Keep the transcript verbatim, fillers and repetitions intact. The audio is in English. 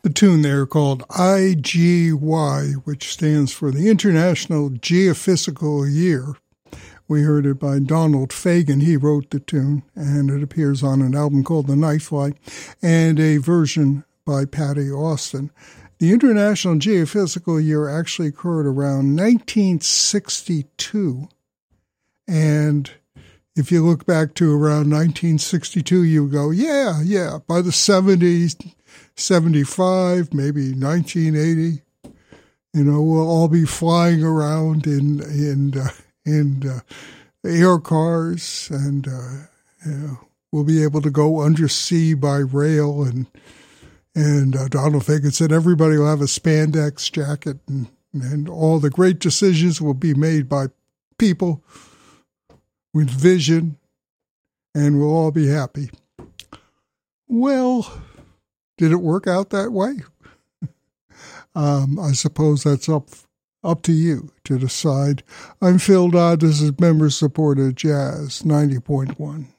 a tune there called I G Y, which stands for the International Geophysical Year. We heard it by Donald Fagen. He wrote the tune, and it appears on an album called The Nightfly, and a version by Patty Austin. The International Geophysical Year actually occurred around nineteen sixty-two, and if you look back to around nineteen sixty-two, you go, yeah, yeah, by the seventies, seventy-five, maybe nineteen eighty, you know, we'll all be flying around in in uh, in uh, air cars, and uh, you know, we'll be able to go undersea by rail. And and uh, Donald Fagen said everybody will have a spandex jacket, and, and all the great decisions will be made by people with vision, and we'll all be happy. Well, did it work out that way? um, I suppose that's up up to you to decide. I'm Phil Dodd. This is Member Supported Jazz ninety point one.